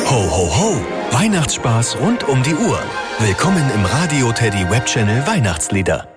Ho, ho, ho! Weihnachtsspaß rund um die Uhr. Willkommen im Radio Teddy Web Channel Weihnachtslieder.